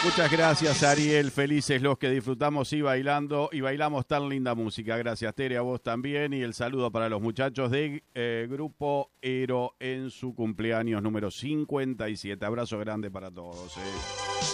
Muchas gracias, Ariel. Felices los que disfrutamos y bailamos tan linda música. Gracias, Tere, a vos también. Y el saludo para los muchachos de Grupo Ero en su cumpleaños número 57. Abrazo grande para todos.